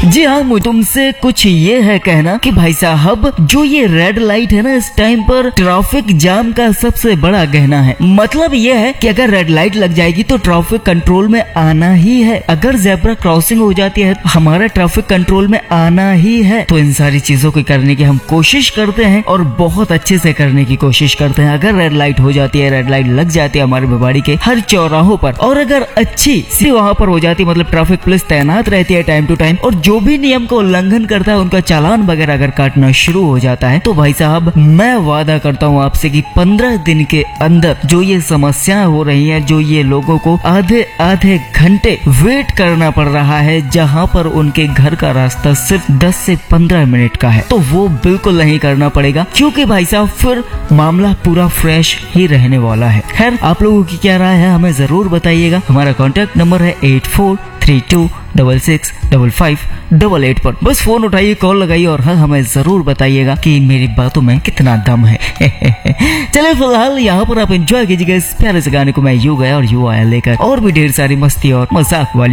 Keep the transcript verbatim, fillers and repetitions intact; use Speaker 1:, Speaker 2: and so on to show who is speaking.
Speaker 1: जी हाँ, मुझे तुमसे कुछ ये है कहना कि भाई साहब जो ये रेड लाइट है ना, इस टाइम पर ट्रैफिक जाम का सबसे बड़ा गहना है। मतलब ये है कि अगर रेड लाइट लग जाएगी तो ट्रैफिक कंट्रोल में आना ही है। अगर जेब्रा क्रॉसिंग हो जाती है हमारा ट्रैफिक कंट्रोल में आना ही है। तो इन सारी चीजों को करने की हम कोशिश करते हैं और बहुत अच्छे से करने की कोशिश करते हैं। अगर रेड लाइट हो जाती है, रेड लाइट लग जाती है हमारे भिवाड़ी के हर चौराहों पर, और अगर अच्छी सी वहाँ पर हो जाती है, मतलब ट्रैफिक पुलिस तैनात रहती है टाइम टू टाइम, और जो भी नियम का उल्लंघन करता है उनका चालान वगैरह अगर काटना शुरू हो जाता है, तो भाई साहब मैं वादा करता हूँ आपसे कि पंद्रह दिन के अंदर जो ये समस्याएं हो रही हैं, जो ये लोगों को आधे आधे घंटे वेट करना पड़ रहा है जहाँ पर उनके घर का रास्ता सिर्फ दस से पंद्रह मिनट का है, तो वो बिल्कुल नहीं करना पड़ेगा, क्योंकि भाई साहब फिर मामला पूरा फ्रेश ही रहने वाला है। खैर, आप लोगों की क्या राय है हमें जरूर बताइएगा। हमारा कॉन्टेक्ट नंबर है eight four three to double six double five double eight पर। बस फोन उठाइए, कॉल लगाइए और हाँ हमें जरूर बताइएगा कि मेरी बातों में कितना दम है। चलिए फिलहाल यहाँ पर आप एंजॉय कीजिएगा इस प्यारे से गाने को। मैं यू गया और यू आया लेकर और भी ढेर सारी मस्ती और मजाक वाली